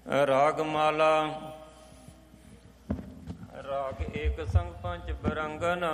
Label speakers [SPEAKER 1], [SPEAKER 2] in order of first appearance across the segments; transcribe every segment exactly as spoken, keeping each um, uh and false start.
[SPEAKER 1] ਰਾਗ ਮਾਲਾ। ਰਾਗ ਏਕ ਸੰਗ ਪੰਜ ਬਰੰਗਨ,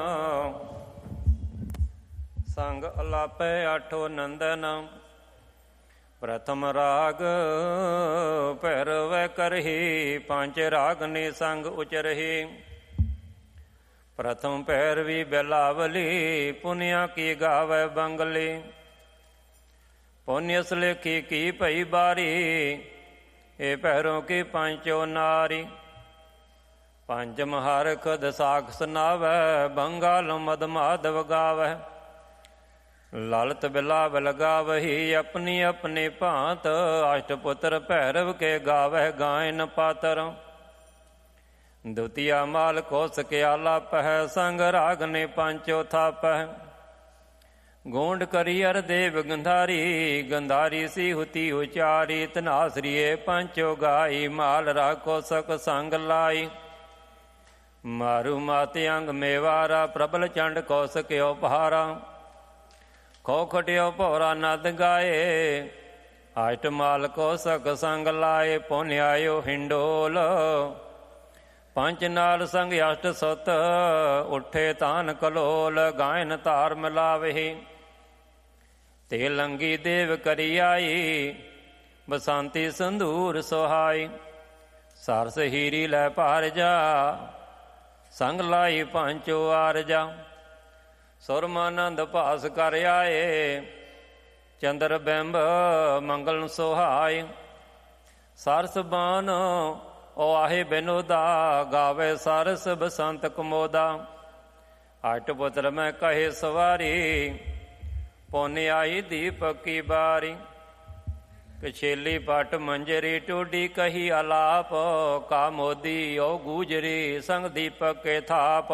[SPEAKER 1] ਸੰਗ ਅਲਾਪੈ ਆਠੋ ਨੰਦਨ। ਪ੍ਰਥਮ ਰਾਗ ਭੈਰਵੈ ਕਰਹੀ, ਪੰਜ ਰਾਗ ਨੇ ਸੰਗ ਉਚਰਹੀ। ਪ੍ਰਥਮ ਭੈਰਵੀ ਬਿਲਾਵਲੀ, ਪੁਨਿਆ ਕੀ ਗਾਵੈ ਬੰਗਲੀ। ਪੁਨਿਅਸ ਲੇਖੀ ਕੀ ਭਈ ਬਾਰੀ, ਇਹ ਭੈਰੋਂ ਕੀ ਪੰਚੋ ਨਾਰੀ। ਪੰਚਮ ਹਰਖ ਦਸਾਖ ਸੁਨਾਵੈ, ਬੰਗਾਲ ਮਦ ਮਾਧਵ ਗਾਵੈ। ਲਲਤ ਬਿਲਾਵਲ ਗਾਵਹੀ, ਆਪਣੀ ਆਪਣੀ ਭਾਂਤ। ਅਸ਼ਟ ਪੁੱਤਰ ਭੈਰਵ ਕੇ ਗਾਵੈ ਗਾਇਨ ਪਾਤਰ। ਦੁਤੀਆ ਮਾਲ ਕੋਸ ਕੇ ਆਲਾਪਹਿ, ਸੰਗ ਰਾਗ ਨੇ ਪੰਚੋ ਥਾਪਹਿ। ਗੋਂਡ ਕਰੀ ਅਰ ਦੇਵ ਗੰਧਾਰੀ, ਗੰਧਾਰੀ ਸੀ ਹੁਤੀ ਉਚਾਰੀ। ਧਨਾਸਰੀਏ ਪੰਚੋ ਗਾਈ, ਮਾਲ ਰਾਖੋ ਸਕ ਸੰਗ ਲਾਈ। ਮਾਰੂ ਮਾਤ ਅੰਗ ਮੇਵਾਰਾ, ਪ੍ਰਬਲ ਚੰਡ ਕੌਸ ਕਿਓ ਪਹਾਰਾ। ਖੋ ਖਟਿਓ ਭੋਰਾ ਨਦ ਗਾਏ, ਅਸ਼ਟ ਮਾਲ ਕੋ ਸਕ ਸੰਗ ਲਾਏ। ਪੁਨ ਆਇਓ ਹਿੰਡੋਲ, ਪੰਚ ਨਾਲ ਸੰਗ ਅਸ਼ਟ ਸੁਤ। ਉੱਠੇ ਤਾਨ ਕਲੋਲ, ਗਾਇਨ ਧਾਰ ਮਿਲਾਵਹੀ। ਤੇ ਲੰਗੀ ਦੇਵ ਕਰੀ ਆਈ, ਬਸੰਤੀ ਸੰਧੂਰ ਸੁਹਾਈ। ਸਰਸ ਹੀਰੀ ਲੈ ਭਾਰ ਜਾ, ਸੰਗ ਲਾਈ ਪੰਚੋ ਆਰਜਾ। ਸੁਰਮਾਨੰਦ ਭਾਸ ਕਰ ਆਏ, ਚੰਦਰ ਬਿੰਬ ਮੰਗਲ ਸੁਹਾਏ। ਸਰਸ ਬਾਨ ਓ ਆਹੇ ਬਿਨੋਦਾ, ਗਾਵੇ ਸਰਸ ਬਸੰਤ ਕਮੋਦਾ। ਅਠ ਪੁੱਤਰ ਮੈਂ ਕਹੇ ਸਵਾਰੀ, ਪੁਨ ਆਈ ਦੀਪਕ ਕੀ ਬਾਰੀ। ਕਛੇਲੀ ਪਟ ਮੰਜਰੀ, ਟੋਡੀ ਕਹੀ ਆਲਾਪ। ਕਾ ਮੋਦੀ ਓ ਗੂਜਰੀ, ਸੰਗ ਦੀਪਕ ਕੇ ਥਾਪ।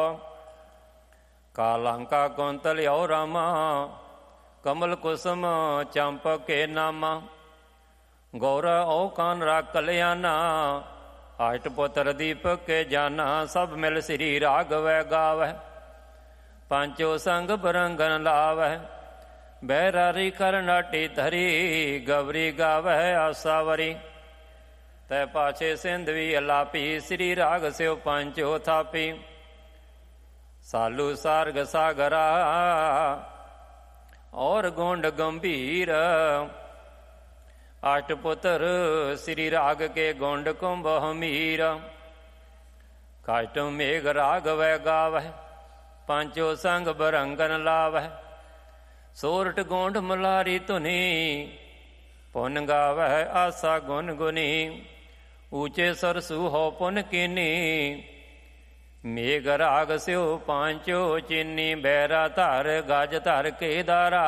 [SPEAKER 1] ਕਾਲੰਕਾ ਕੁੰਤਲ ਓ ਰਾਮਾ, ਕਮਲ ਕੁਸਮ ਚੰਪਕ ਕੇ ਨਾਮਾ। ਗੌਰਾ ਓ ਕਾਨ ਰਾ ਕਲਿਆਣਾ, ਅਸ਼ਟ ਪੁੱਤਰ ਦੀਪਕ ਕੇ ਜਾਨਾ। ਸਭ ਮਿਲ ਸ੍ਰੀ ਰਾਗਵੈ ਗਾਵੈ, ਪੰਚੋ ਸੰਗ ਬਰੰਗਨ ਲਾਵੈ। ਬਹਿਰਾਰੀ ਕਰਨਾਟੀ ਧਰੀ, ਗਵਰੀ ਗਾਵੈ ਆਸਾਵਰੀ। ਤੈ ਪਾਛੇ ਸਿੰਧਵੀ ਅਲਾਪੀ, ਸ੍ਰੀ ਰਾਗ ਸਿਓ ਪੰਚੋ ਥਾਪੀ। ਸਾਲੂ ਸਾਰਗ ਸਾਗਰਾ, ਔਰ ਗੋਂਡ ਗੰਭੀਰ। ਅਸ਼ਟ ਪੁੱਤਰ ਸ੍ਰੀ ਰਾਗ ਕੇ ਗੋਂਡ ਕੁੰਭ ਹਮੀਰ। ਕਾਸ਼ਟ ਮੇਘ ਰਾਗਵੈ ਗਾਵੈ, ਪੰਚੋ ਸੰਗ ਬਰੰਗਨ ਲਾਵੈ। ਸੋਰਠ ਗੋਂਡ ਮਲਾਰੀ ਧੁਨੀ, ਪੁਨ ਗਾਵੈ ਆਸਾ ਗੁਨ ਗੁਨੀ। ਊਚੇ ਸਰਸੂ ਹੋ ਪੁਨ ਕੀਨੀ, ਮੇਘ ਰਾਗ ਸਿਓ ਪਾਂਚੋ ਚੀਨੀ। ਬੈਰਾ ਧਰ ਗਜ ਧਰ ਕੇਦਾਰਾ,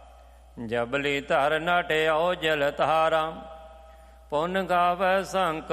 [SPEAKER 1] ਜਬਲੀ ਧਰ ਨਟਿਓ ਜਲ ਤਾਰਾ। ਪੁਨ ਗਾਵੈ ਸੰਕ